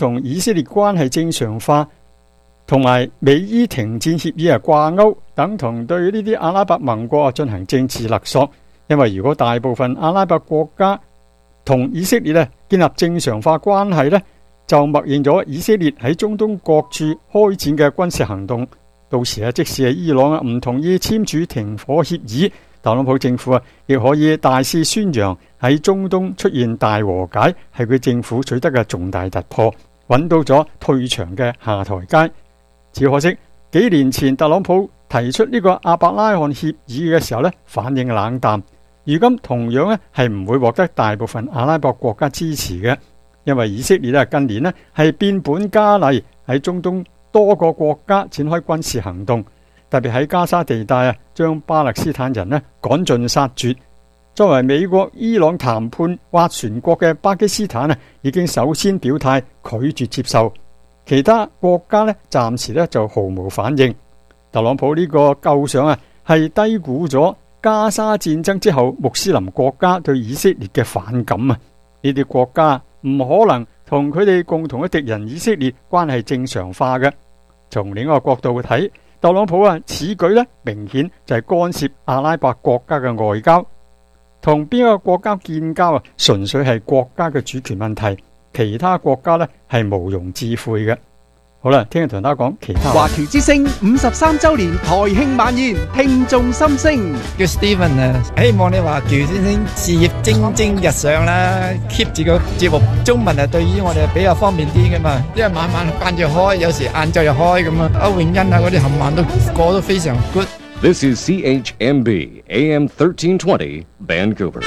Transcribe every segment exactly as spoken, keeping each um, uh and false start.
同以色列關係正常化同埋美伊停戰協議係掛鈎，等同對呢啲阿拉伯盟國進行政治勒索。因為如果大部分阿拉伯國家同以色列咧建立正常化關係咧，就默認咗以色列喺中東各處開展嘅軍事行動。到時啊，即使係伊朗啊唔同意簽署停火協議，特朗普政府啊亦可以大肆宣揚喺中東出現大和解係佢政府取得嘅重大突破，揾到咗退場嘅下台階。只可惜幾年前特朗普提出呢個亞伯拉罕協議嘅時候咧，反應冷淡。如今同樣咧係唔會獲得大部分阿拉伯國家支持嘅，因為以色列啊近年咧係變本加厲喺中東多個國家展開軍事行動，特別喺加沙地帶啊，將巴勒斯坦人咧趕盡殺絕。作為美國伊朗談判斡旋國嘅巴基斯坦啊，已經首先表態拒絕接受，其他國家咧暫時咧就毫無反應。特朗普呢個構想啊，係低估咗加沙戰爭之後穆斯林國家對以色列嘅反感啊！呢啲國家唔可能同佢哋共同嘅敵人以色列關係正常化嘅。從另一個角度睇，特朗普啊此舉咧明顯就係干涉阿拉伯國家嘅外交，同邊一個國家建交啊，純粹係國家嘅主權問題，其他國家咧係毋庸置喙嘅。好啦，聽日同大家講其他。 華僑之聲五十三週年台慶晚宴，聽眾心聲。 叫 Steven 啊，希望你華僑之聲事業蒸蒸日上啦 ，keep 住個節目中文啊，對於我哋比較方便啲噶嘛，因為晚晚間住開，有時晏晝又開咁啊。歐永欣啊嗰啲冚唪唥都過得非常 good。 This is C H M B A M thirteen twenty Vancouver。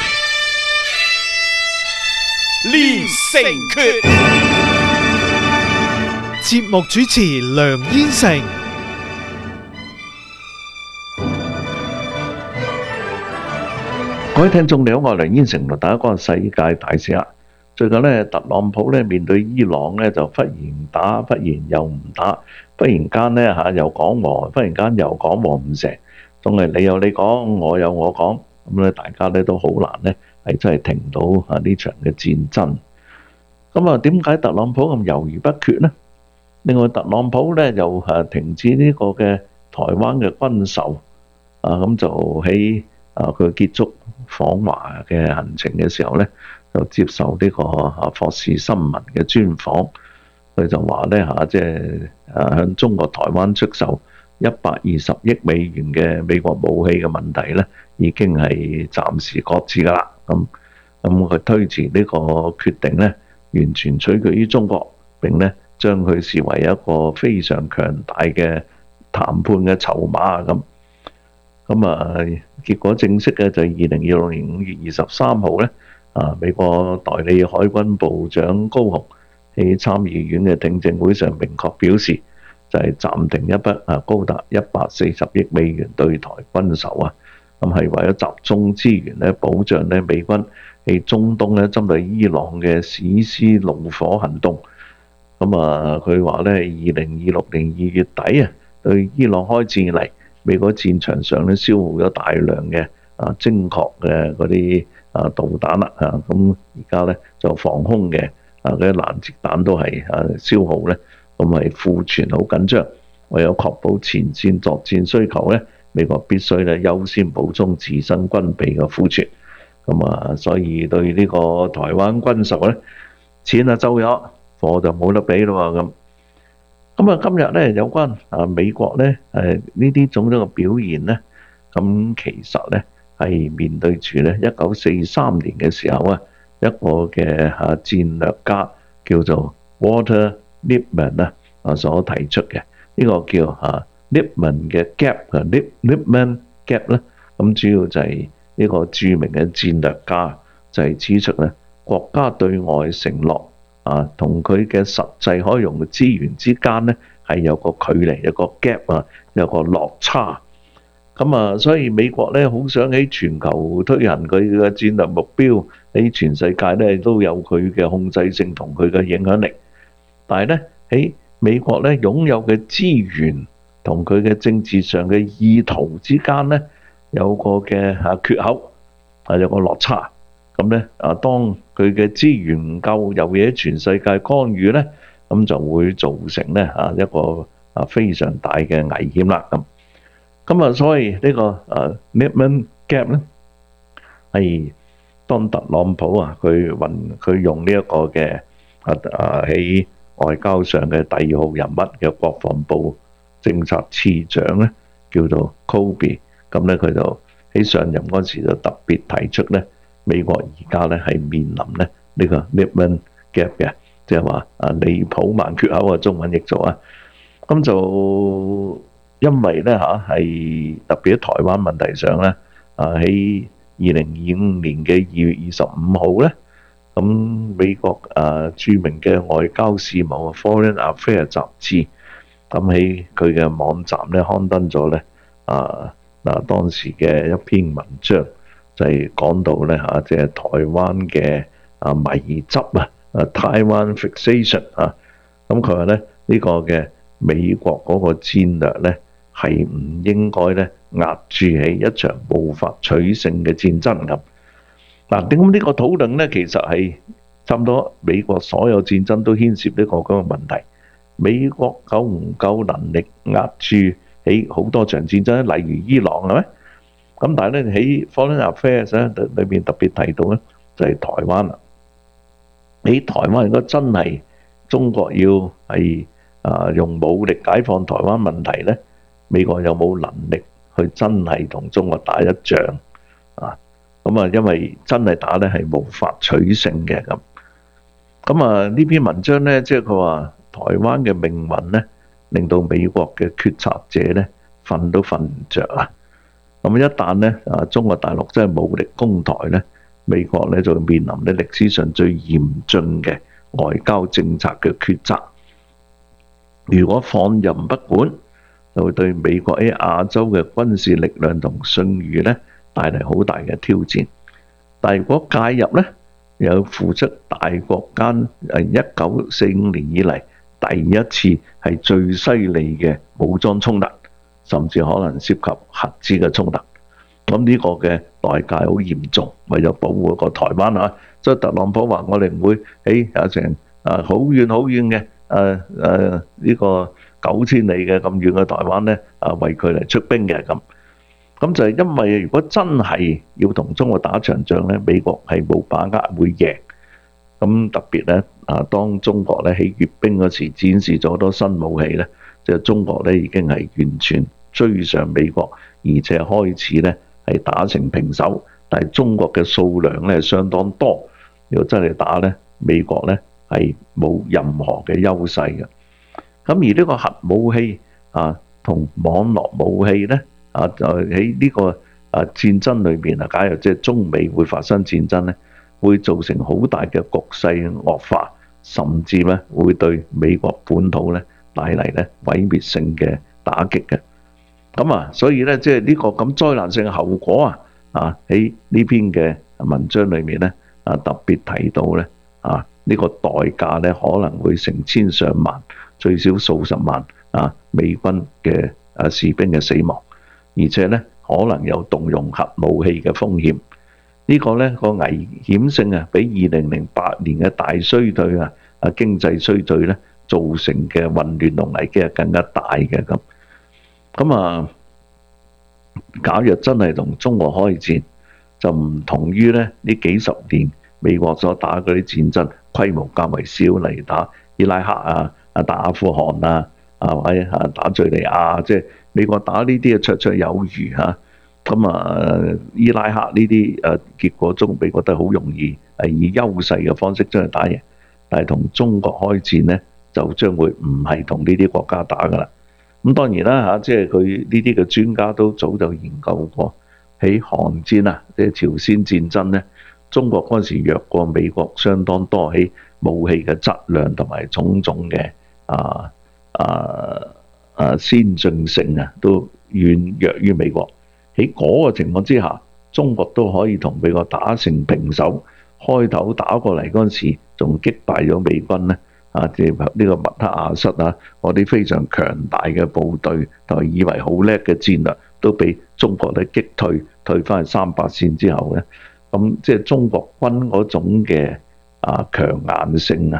連城訣。節目主持梁燕成。 各位聽眾你好，我係梁燕成，同大家講世界大事啊。最近呢，特朗普呢面對伊朗呢，就忽然打，忽然又唔打，忽然間呢吓又講和，忽然間又講和唔成，仲係你有你講，我有我講，咁咧大家咧都好難呢，係真係停到啊呢場嘅戰爭。咁啊，點解特朗普咁猶豫不決呢？另外，特朗普咧又誒停止呢個嘅台灣嘅軍售啊，咁就喺啊佢結束訪華嘅行程嘅時候咧，就接受呢個啊霍士新聞嘅專訪，佢就話咧嚇，即係誒向中國台灣出售一百二十億美元嘅美國武器嘅問題咧，已經係暫時擱置㗎啦。咁咁佢推遲呢個決定咧，完全取決於中國，並咧，將佢視為一個非常強大嘅談判嘅籌碼咁，咁啊結果正式嘅就係二零二六年五月二十三號咧，啊美國代理海軍部長高雄喺參議院嘅聽證會上明確表示，就係暫停一筆啊高達一百四十億美元對台軍售啊，咁係為咗集中資源咧，保障咧美軍喺中東咧針對伊朗嘅史詩怒火行動。咁啊，佢話咧，二零二六年二月底啊，對伊朗開戰以嚟，美國戰場上咧消耗咗大量嘅啊精確嘅嗰啲啊導彈啦嚇，咁而家咧就防空嘅啊嗰啲攔截彈都係啊消耗咧，咁係庫存好緊張，為咗確保前線作戰需求咧，美國必須咧優先補充自身軍備嘅庫存，咁啊，所以對呢個台灣軍售咧，錢啊收咗。我就冇得俾咯咁。咁啊，今日咧有關啊美國咧誒呢啲種種嘅表現咧，咁其實咧係面對住咧一九四三年嘅時候啊，一個嘅嚇戰略家叫做 Walter Lippmann 啊啊所提出嘅呢個叫嚇 Lippmann 嘅 gap 啊 Lippmann gap 咧，咁主要就係呢個著名嘅戰略家就係指出咧國家對外承諾啊，同佢嘅實際可以用嘅資源之間咧，係有個距離，有個 gap 啊，有個落差。咁啊，所以美國咧好想喺全球推行佢嘅戰略目標，喺全世界咧都有佢嘅控制性同佢嘅影響力。但係咧喺美國咧擁有嘅資源同佢嘅政治上嘅意圖之間咧，有個嘅啊缺口，係有個落差。咁咧啊，當佢嘅資源唔夠，又喺全世界干預咧， 咁就會造成咧啊一個啊非常大嘅危險啦。咁咁啊，所以呢個啊 Nimitz Gap 咧係當特朗普啊佢運佢用呢一個嘅啊啊喺外交上嘅第二號人物嘅國防部政策次長咧，叫做 Kobe。咁咧佢就喺上任嗰時就特別提出咧，美國而家咧係面臨咧呢個 Nimitz Gap 嘅，即係話啊利普曼缺口嘅中文譯做啊。咁就因為咧嚇係特別喺台灣問題上咧，啊喺二零二五年嘅二月二十五號咧，咁美國啊著名嘅外交事務 Foreign Affairs 雜誌，咁喺佢嘅網站咧刊登咗咧啊嗱當時嘅一篇文章，就係講到咧嚇，即係台灣嘅啊迷執啊，啊 Taiwan fixation 啊，咁佢話咧呢個嘅美國嗰個戰略咧係唔應該咧壓住喺一場無法取勝嘅戰爭咁。嗱，點解呢個討論咧，其實係差唔多美國所有戰爭都牽涉呢個咁嘅問題。美國夠唔夠能力壓住喺好多場戰爭，例如伊朗係咪？咁但係咧喺 Foreign Affairs 咧裏邊特別提到咧，就係台灣啦。喺台灣如果真係中國要係啊用武力解放台灣問題咧，美國有冇能力去真係同中國打一仗啊？咁啊，因為真係打咧係無法取勝嘅咁。咁啊呢篇文章咧，即係佢話台灣嘅命運咧，令到美國嘅決策者咧瞓都瞓唔着啊！咁一旦咧啊中國大陸真係武力攻台咧，美國咧就會面臨咧歷史上最嚴峻嘅外交政策嘅抉擇。如果放任不管，就會對美國喺亞洲嘅軍事力量同信譽咧帶嚟好大嘅挑戰。但係如果介入咧，又付出大國間誒一九四五年以嚟第一次係最犀利嘅武裝衝突，甚至可能涉及核子嘅衝突。咁呢個嘅代價好嚴重，為咗保護個台灣啊，所以特朗普話：我哋唔會喺有成啊好遠好遠嘅誒誒呢個九千里嘅咁遠嘅台灣咧啊，為佢嚟出兵嘅咁。咁就係因為如果真係要同中國打場仗咧，美國係冇把握會贏。咁特別咧啊，當中國咧喺閱兵嗰時展示咗好多新武器咧，即係中國咧已經係完全追上美國，而且開始咧係打成平手。但係中國嘅數量咧相當多，如果真係打咧，美國咧係冇任何嘅優勢嘅。咁而呢個核武器啊同網絡武器咧啊，就喺呢個啊戰爭裏邊啊，假如即係中美會發生戰爭咧，會造成好大嘅局勢惡化，甚至咧會對美國本土咧帶嚟咧毀滅性嘅打擊嘅。咁啊，所以咧即係呢個咁災難性嘅後果啊啊喺呢篇嘅文章裏面咧啊特別提到咧啊呢個代價咧可能會成千上萬，最少數十萬啊美軍嘅啊士兵嘅死亡，而且咧可能有動用核武器嘅風險。呢個咧個危險性啊，比二零零八年嘅大衰退啊啊經濟衰退咧造成嘅混亂同危機係更加大嘅咁。咁啊，假若真係同中國開戰，就唔同於咧呢幾十年美國所打嗰啲戰爭，規模較為少，例如打伊拉克啊、啊打阿富汗啊、啊或者啊打敍利亞，即係美國打呢啲啊綽綽有餘嚇。咁啊，伊拉克呢啲誒結果中美國都好容易係以優勢嘅方式將佢打贏，但係同中國開戰咧，就將會唔係同呢啲國家打噶啦。咁當然啦嚇，即係佢呢啲嘅專家都早就研究過喺韓戰啊，即係朝鮮戰爭咧，中國嗰陣時弱過美國相當多，喺武器嘅質量同埋種種嘅啊啊啊先進性啊，都遠弱於美國。喺嗰個情況之下，中國都可以同美國打成平手。開頭打過嚟嗰陣時，仲擊敗咗美軍咧。啊，即係呢個麥克阿瑟啊，嗰啲非常強大嘅部隊，同埋以為好叻嘅戰略，都被中國咧擊退，退翻去三八線之後咧，咁即係中國軍嗰種嘅啊強硬性啊，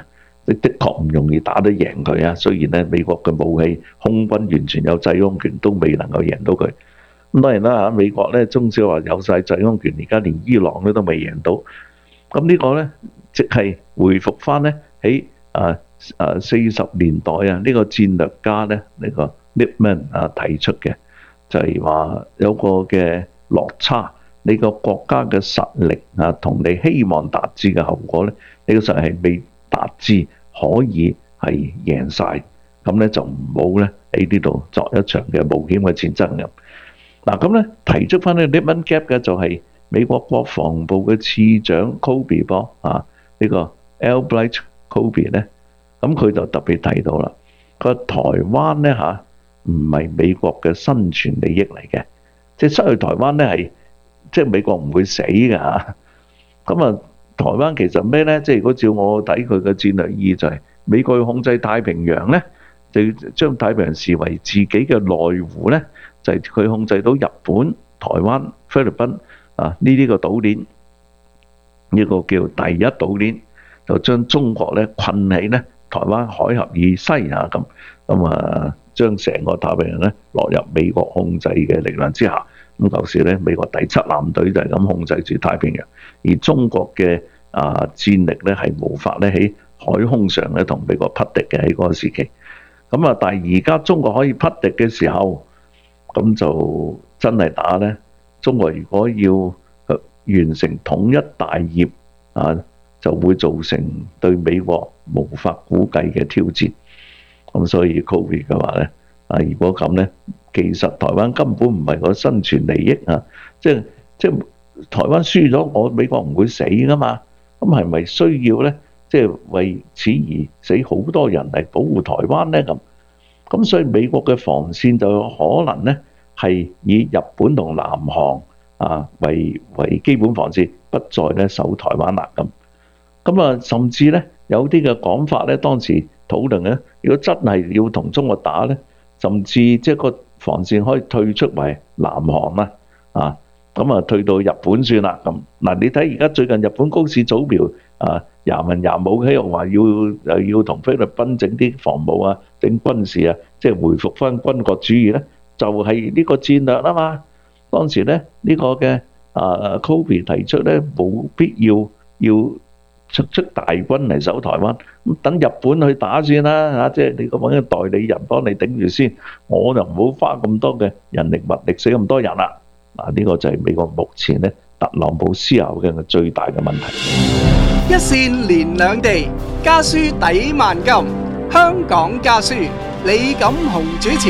的的確唔容易打得贏佢啊。雖然咧美國嘅武器空軍完全有制空權，都未能夠贏到佢。咁當然啦嚇，美國咧中小話有晒制空權，而家連伊朗咧都未贏到。咁呢個咧即係回復翻咧喺啊啊四十年代啊呢個戰略家咧呢個 Lippmann 啊提出嘅，就係話有個嘅落差。你個國家嘅實力啊，同你希望達至嘅後果咧，你個實係未達至可以係贏晒，咁咧就唔好咧喺呢度作一場嘅冒險嘅戰爭咁。嗱咁咧提出翻呢 Lippmann Gap 嘅就係美國國防部嘅次長 Kobe 噃啊，呢個 Albright Kobe 咧，咁佢就特別提到啦，個台灣咧嚇唔係美國嘅生存利益嚟嘅，即係失去台灣咧係。即係美國唔會死㗎嚇，咁啊台灣其實咩咧？即係如果照我睇佢嘅戰略意義就係美國要控制太平洋咧，就要將太平洋視為自己嘅內湖咧，就係佢控制到日本、台灣、菲律賓啊呢啲個島鏈，呢個叫第一島鏈，就將中國咧困喺咧台灣海峽以西啊咁，咁啊將成個太平洋咧落入美國控制嘅力量之下。咁舊時咧，美國第七艦隊就係咁控制住太平洋，而中國嘅啊戰力咧係無法咧喺海空上咧同美國匹敵嘅喺嗰個時期。咁啊，但係而家中國可以匹敵嘅時候，咁就真係打咧。中國如果要完成統一大業啊，就會造成對美國無法估計嘅挑戰。咁所以 Kobe 嘅話咧，啊如果咁咧。其實台灣根本唔係個生存利益啊！即係即係台灣輸咗，我美國唔會死噶嘛。咁係咪需要咧？即係為此而死好多人嚟保護台灣咧？咁咁所以美國嘅防線就有可能咧係以日本同南韓啊為為基本防線，不再咧守台灣啦咁。咁啊，甚至咧有啲嘅講法咧，當時討論咧，如果真係要同中國打咧，甚至即係個防線可以退出為南韓啦，啊，咁啊退到日本算啦咁。嗱，你睇而家最近日本高市早苗啊，廿文廿武喺度話要又要同菲律賓整啲防務啊、整軍事啊，即係回復翻軍國主義咧，就係呢個戰略啊嘛。當時咧呢個嘅啊 Kobe 提出咧，冇必要要出出大軍嚟守台灣，咁等日本去打先啦嚇，即係你個揾個代理人幫你頂住先，我就唔好花咁多嘅人力物力死咁多人啦。嗱，呢個就係美國目前咧特朗普思考嘅最大嘅問題。 一線連兩地，家書抵萬金。香港家書，李錦雄主持。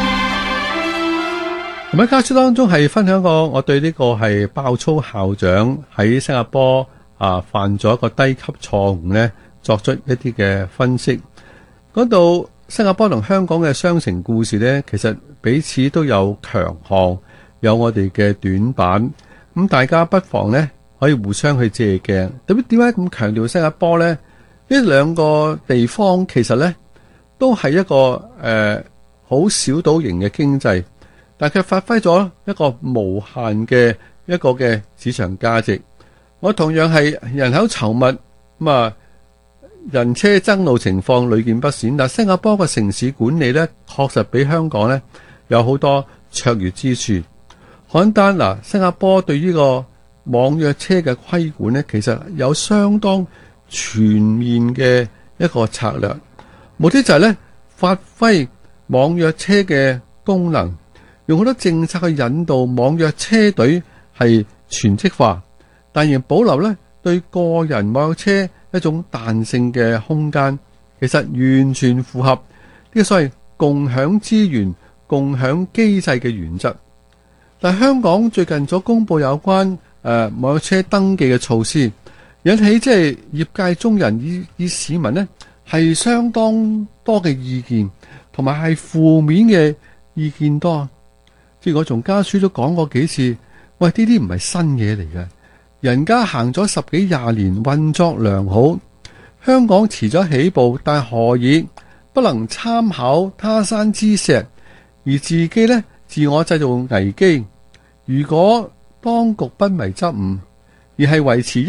咁喺家書當中係分享過我對呢個係爆粗校長喺新加坡啊犯咗一個低級錯誤咧，作出一啲嘅分析。嗰度新加坡同香港嘅雙城故事咧，其實彼此都有強項，有我哋嘅短板。咁大家不妨咧可以互相去借鏡。特別點解咁強調新加坡咧？呢兩個地方其實咧都係一個誒好小島型嘅經濟，但係佢發揮咗一個無限嘅一個嘅市場價值。我同樣係人口稠密，咁啊人車爭路情況屢見不鮮。但新加坡嘅城市管理咧，確實比香港咧有好多卓越之處。簡單嗱，新加坡對呢個網約車嘅規管咧，其實有相當全面嘅一個策略，目的就係咧發揮網約車嘅功能，用好多政策去引導網約車隊係全職化，但仍保留咧對個人網約車一種彈性嘅空間，其實完全符合呢個所謂共享資源、共享機制嘅原則。但香港最近所公布有關誒、呃、網約車登記嘅措施，引起即係業界中人以以市民呢係相當多嘅意見，同埋係負面嘅意見多。即係我從家書都講過幾次，喂，呢啲唔係新嘢嚟嘅，人家行咗十幾廿年，運作良好。香港遲咗起步，但何以不能參考他山之石，而自己呢自我製造危機？如果當局不為執誤，而係維持一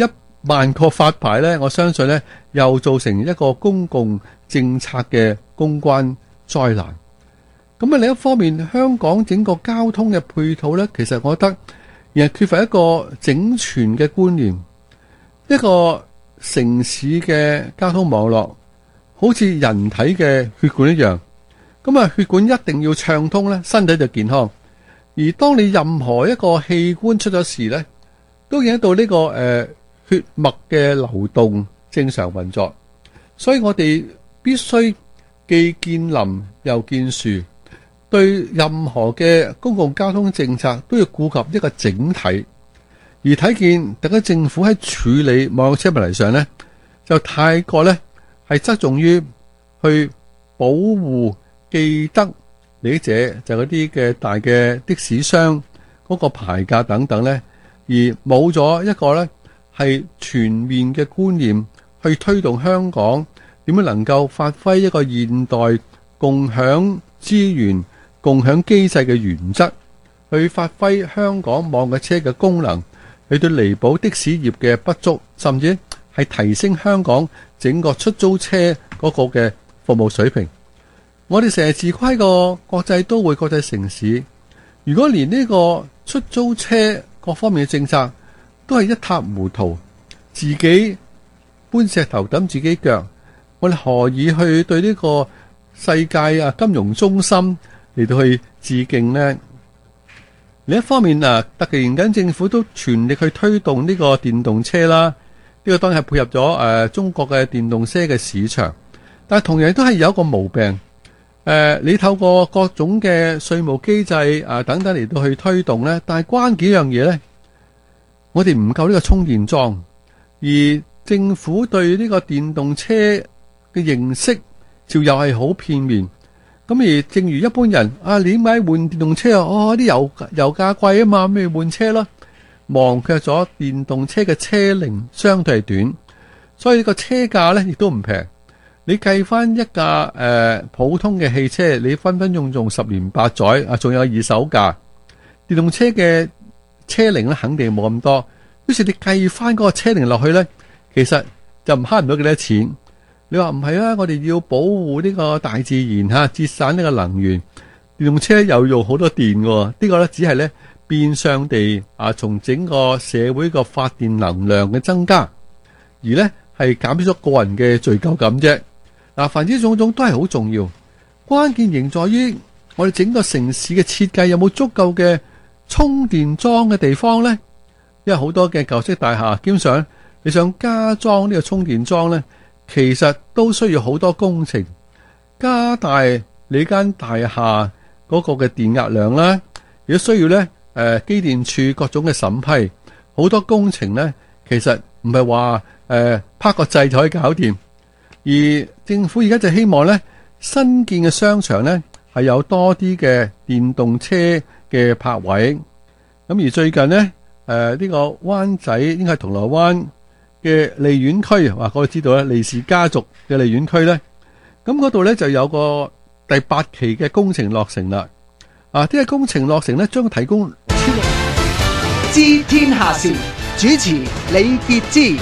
萬個發牌呢，我相信呢又造成一個公共政策嘅公關災難。咁啊，另一方面，香港整個交通嘅配套呢，其實我覺得仍係缺乏一個整全嘅觀念。一個城市嘅交通網絡好似人體嘅血管一樣，咁啊，血管一定要暢通呢，身體就健康。而當你任何一個器官出咗事呢，都影響到呢、這個誒、呃、血脈嘅流動正常運作。所以我哋必須既見林又見樹，對任何嘅公共交通政策都要顧及一個整體。而睇見特區政府喺處理網約車問題上呢，就太過呢係側重於去保護既得利益者，就嗰啲嘅大嘅的，的士商嗰個牌價等等呢，而冇咗一個呢係全面嘅觀念去推動香港點樣能夠發揮一個現代共享資源、共享機制嘅原則，去發揮香港網約車嘅功能，去對彌補的士業嘅不足，甚至係提升香港整個出租車嗰個嘅服務水平。我哋成日自誇個國際都會、國際城市，如果連呢個出租車各方面嘅政策都係一塌糊塗，自己搬石頭揼自己腳，我哋何以去對呢個世界啊金融中心嚟到去致敬呢？另一方面啊，特技緊政府都全力去推動呢個電動車啦，呢、這個當然係配合咗誒、呃、中國嘅電動車嘅市場，但係同樣都係有一個毛病。誒、呃，你透過各種嘅稅務機制啊等等嚟到去推動呢，但係關鍵一樣嘢呢，我哋唔夠呢個充電樁，而政府對呢個電動車嘅認識就又係好片面。咁而正如一般人啊，你點解換電動車啊？哦，啲油油價貴啊嘛，咩換車啦？忘卻咗電動車嘅車齡相對係短，所以呢個車價呢亦都唔平。你計翻一架誒、呃、普通嘅汽車，你分分鐘用十年八載啊，仲有二手價。電動車嘅車齡咧肯定冇咁多，於是你計翻嗰個車齡落去咧，其實就唔慳唔到幾多錢。你話唔係啊？我哋要保護呢個大自然嚇，節省呢個能源。電動車又用好多電喎，呢、這個咧只係咧變相地啊，從整個社會個發電能量嘅增加，而咧係減少咗個人嘅罪疚感啫。嗱，凡之種種都係好重要，關鍵仍在於我哋整個城市嘅設計有冇足夠嘅充電樁嘅地方呢？因為好多嘅舊式大廈，基本上你想加裝呢個充電樁呢，其實都需要好多工程，加大你間大廈嗰個嘅電壓量啦，亦都需要呢誒機電處各種嘅審批，好多工程呢，其實唔係話誒拍個掣就可以搞掂。而政府而家就希望咧，新建嘅商場咧係有多啲嘅電動車嘅泊位。咁而最近咧，誒、呃、呢、這個灣仔應該係銅鑼灣嘅利苑區，哇！我哋知道咧，利氏家族嘅利苑區咧，咁嗰度咧就有個第八期嘅工程落成啦。啊，呢個工程落成咧，將提供知天下事，主持李傑之。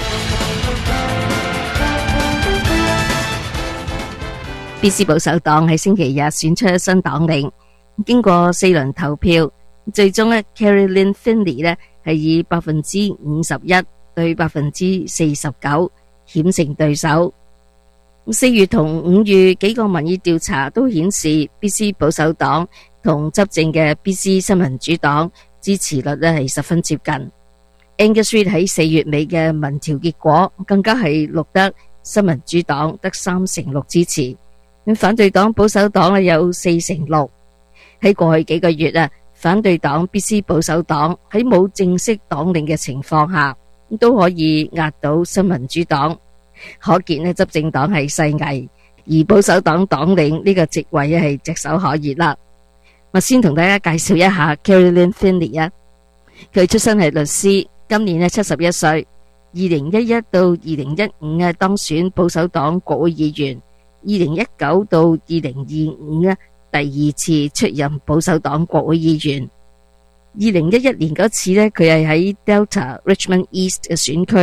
B C 保守黨喺星期日選出新黨領，經過四輪投票，最終咧 Caroline Finley 咧係以百分之五十一對百分之四十九險勝對手。四月同五月幾個民意調查都顯示 B C 保守黨同執政嘅 B C 新民主黨支持率咧係十分接近。Angus Reid 喺四月尾嘅民調結果更加係錄得新民主黨得三成六支持。反對黨保守黨咧有四成六。喺過去幾個月啊，反對黨 B C 保守黨喺冇正式黨領嘅情況下，都可以壓倒新民主黨，可見咧執政黨係勢危，而保守黨黨領呢個職位咧係炙手可熱啦。我先同大家介紹一下 Caroline Finley 啊，佢出身係律師，今年咧七十一歲，二零一一到二零一五啊當選保守黨國會議員。二零一九到二零二五咧，第二次出任保守黨國會議員。二零一一年嗰次咧，佢係喺 Delta Richmond East 嘅選區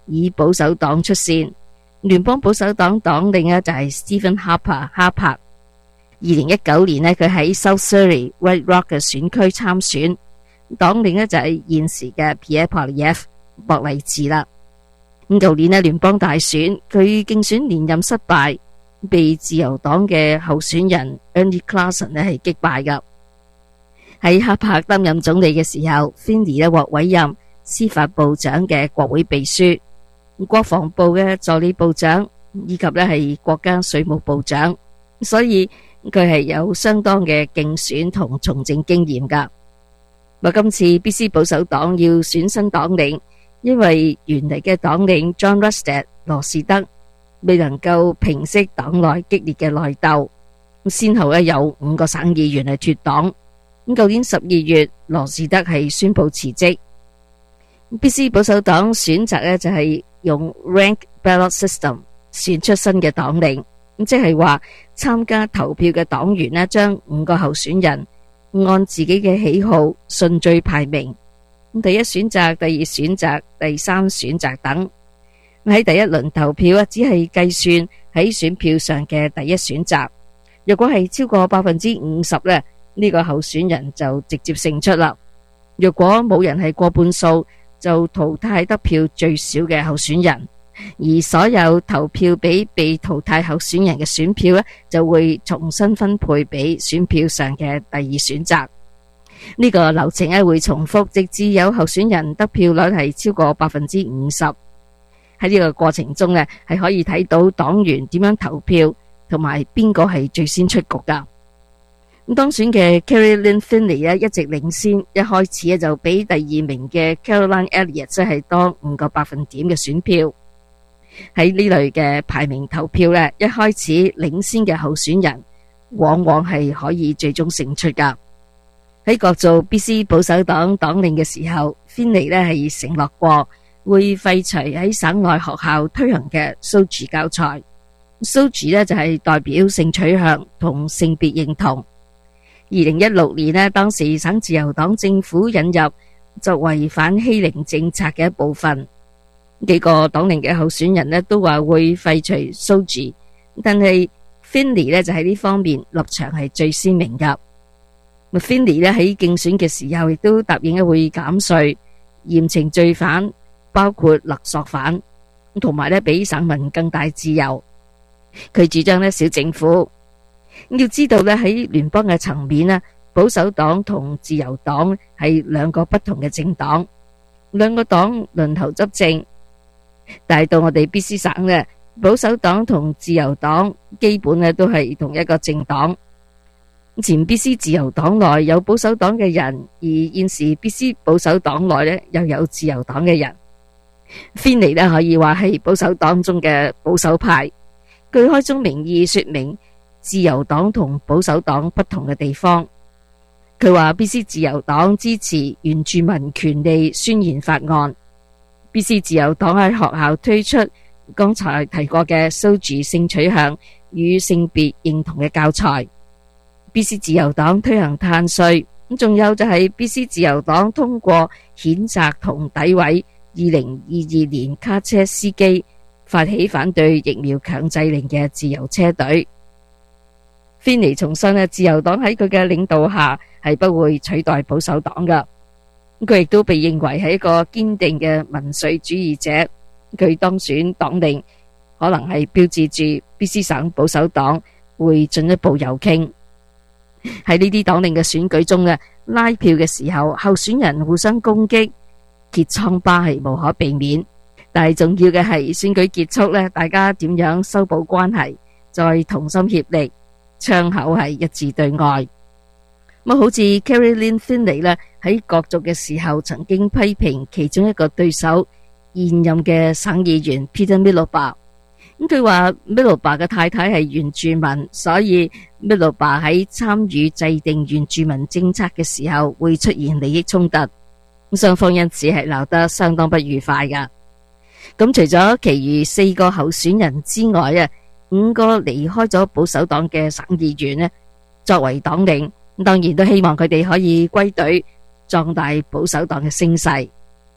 以保守黨出線。聯邦保守黨黨領呢就係 Stephen Harper 哈珀。二零一九年呢，佢喺 South Surrey White Rock 嘅選區參選，黨領呢就係現時嘅 Pierre Poilievre 博勵治啦。咁舊年呢聯邦大選，佢競選連任失敗，被自由黨嘅候選人 Ernie Clausen 呢係擊敗噶。喺哈珀擔任總理嘅時候 ，Finley 呢獲委任司法部長嘅國會秘書、國防部嘅助理部長，以及呢係國家稅務部長，所以佢係有相當嘅競選同從政經驗噶。咁今次 B C 保守黨要選新黨領，因為原嚟嘅黨領 John Rustad 羅士德未能夠平息黨內激烈嘅內鬥，先後咧有五個省議員係脫黨。咁舊年十二月，羅士德係宣布辭職。B C 保守黨選擇咧就係用 rank ballot system 選出新嘅黨領，咁即係話參加投票嘅黨員咧將五個候選人按自己嘅喜好順序排名。第一選擇、第二選擇、第三選擇等。喺第一輪投票啊，只係計算喺選票上嘅第一選擇。如果係超過百分之五十咧，呢個候選人就直接勝出啦。如果冇人係過半數，就淘汰得票最少嘅候選人，而所有投票俾被淘汰候選人嘅選票咧，就會重新分配俾選票上嘅第二選擇。呢個流程咧會重複，直至有候選人得票率係超過百分之五十。喺呢個過程中咧，係可以睇到黨員點樣投票，同埋邊個係最先出局噶。咁當選嘅 Kerry Lynn Finley 咧一直領先，一開始咧就比第二名嘅 Caroline Elliott 即係多五個百分點嘅選票。喺呢類嘅排名投票咧，一開始領先嘅候選人往往係可以最終勝出噶。喺角逐 B C 保守黨黨領嘅時候， Finley 咧係承諾過會廢除喺省內學校推行嘅 S O G I 教材。S O G I 咧就係代表性取向同性別認同。二零一六年咧，當時省自由黨政府引入作為反欺凌政策嘅一部分。幾個黨領嘅候選人咧都話會廢除 S O G I， 但係 Finley 咧就喺呢方面立場係最鮮明噶。Finley 咧喺競選嘅時候亦都答應會減稅、嚴懲罪犯，包括勒索犯，同埋咧俾省民更大自由。佢主張咧小政府。要知道咧喺聯邦嘅層面咧，保守黨同自由黨係兩個不同嘅政黨，兩個黨輪流執政。但係到我哋 B C 省咧，保守黨同自由黨基本咧都係同一個政黨。前 B C 自由黨內有保守黨嘅人，而現時 B C 保守黨內咧又有自由黨嘅人。Finley咧可以話係保守黨中嘅保守派，佢開宗明義說明自由黨同保守黨不同嘅地方。佢話 B C 自由黨支持原住民權利宣言法案。B C 自由黨喺學校推出剛才提過嘅 S O G I 性取向與性別認同嘅教材。B C 自由黨推行碳稅，咁仲有就係 B C 自由黨通過譴責同詆毀二零二二年卡車司機，發起反對疫苗強制令嘅自由車隊。Finley重申咧，自由黨喺佢嘅領導下係不會取代保守黨噶。佢亦都被認為係一個堅定嘅民粹主義者。佢當選黨領，可能係標誌住 B C 省保守黨會進一步右傾。喺呢啲黨領嘅選舉中咧，拉票嘅時候，候選人互相攻擊，揭瘡疤係無可避免。但係重要嘅係選舉結束咧，大家點樣修補關係，再同心協力，窗口係一致對外。咁好似 Kerry Lynn Finley 咧喺角逐嘅時候，曾經批評其中一個對手現任嘅省議員 Peter Miloba。咁佢話 Miloba 嘅太太係原住民，所以 Miloba 喺參與制定原住民政策嘅時候會出現利益衝突。咁雙方因此係鬧得相當不愉快噶。咁除咗其餘四個候選人之外啊，五個離開咗保守黨嘅省議員呢，作為黨領，當然都希望佢哋可以歸隊，壯大保守黨嘅聲勢。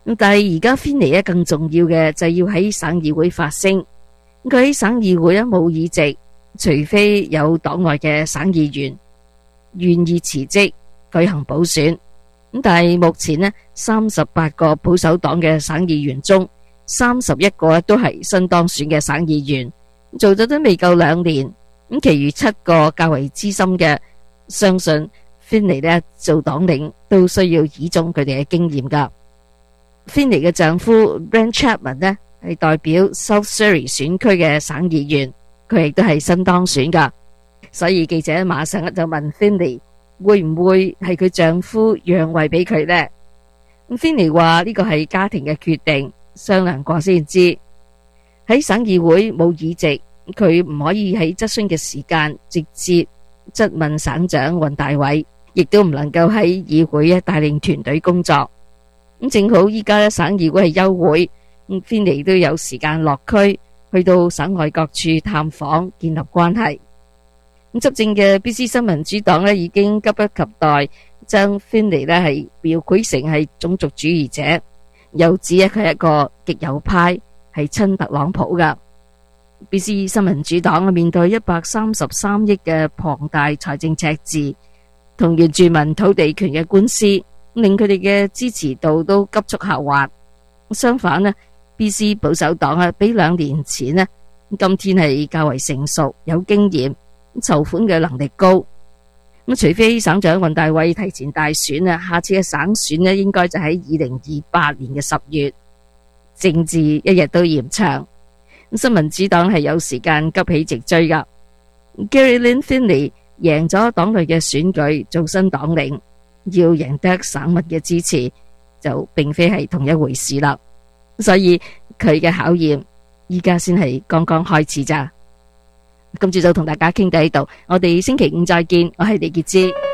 咁但係而家芬尼咧更重要嘅就係要喺省議會發聲。佢喺省議會咧冇議席，除非有黨外嘅省議員願意辭職舉行補選。咁但係目前呢，三十八個保守黨嘅省議員中，三十一個都係新當選嘅省議員，做咗都未夠兩年。咁其餘七個較為資深嘅，相信芬尼呢做黨領都需要倚重佢哋嘅經驗噶。芬尼嘅丈夫 Brent Chapman 呢係代表 South Surrey 選區嘅省議員，佢亦都係新當選噶。所以記者馬上就問芬尼會唔會係佢丈夫讓位俾佢呢？咁芬尼話呢個係家庭嘅決定，商量過先知。喺省議會冇議席，佢唔可以喺質詢嘅時間直接質問省長雲大偉，亦都唔能夠喺議會咧帶領團隊工作。咁正好依家省議會係休會，咁芬尼都有時間落區，去到省外各處探訪，建立關係。咁執政嘅 B C 新民主黨咧已經急不及待將芬尼咧係描繪成係種族主義者，又指佢係一個極右派，係親特朗普噶。B C 新民主黨面對一百三十三億嘅龐大財政赤字，同原住民土地權嘅官司，令佢哋嘅支持度都急速下滑。相反呢 B C 保守黨啊，比兩年前呢，今天係較為成熟，有經驗，籌款嘅能力高。咁除非省長雲大偉提前大選啊，下次嘅省選呢，應該就喺二零二八年嘅十月。政治一日都嫌長，新民主黨係有時間急起直追噶。Gary-Lynne Finley 贏咗黨內嘅選舉，做新黨領，要贏得省民嘅支持，就並非係同一回事啦。所以佢嘅考驗依家先係剛剛開始咋。今朝就同大家傾到呢度，我哋星期五再見，我係李潔芝。